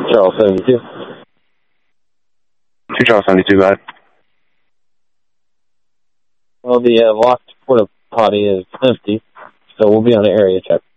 Charles 72. 2 Charles 72, go ahead. Well, the locked porta potty is empty, so we'll be on an area check.